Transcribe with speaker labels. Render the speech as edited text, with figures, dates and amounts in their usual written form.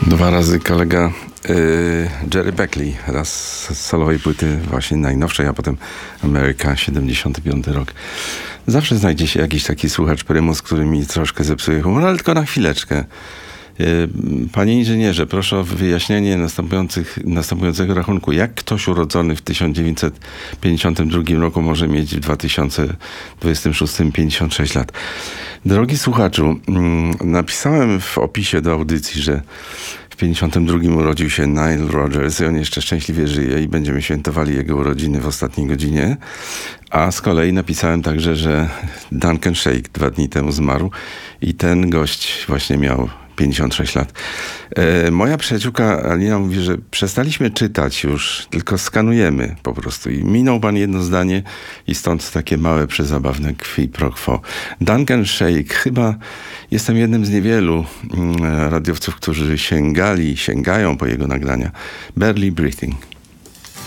Speaker 1: Dwa razy kolega Jerry Beckley, raz z solowej płyty właśnie najnowszej, a potem Ameryka, 75 rok. Zawsze znajdzie się jakiś taki słuchacz prymus, który mi troszkę zepsuje humor, ale tylko na chwileczkę. Panie inżynierze, proszę o wyjaśnienie następującego rachunku. Jak ktoś urodzony w 1952 roku może mieć w 2026 56 lat? Drogi słuchaczu, napisałem w opisie do audycji, że w 52 urodził się Nile Rodgers i on jeszcze szczęśliwie żyje i będziemy świętowali jego urodziny w ostatniej godzinie. A z kolei napisałem także, że Duncan Sheik 2 dni temu zmarł i ten gość właśnie miał 56 lat. Moja przyjaciółka Alina mówi, że przestaliśmy czytać już, tylko skanujemy po prostu. I minął pan jedno zdanie i stąd takie małe, przezabawne qui pro quo. Duncan Sheik, chyba jestem jednym z niewielu radiowców, którzy sięgają po jego nagrania. Barely Breathing.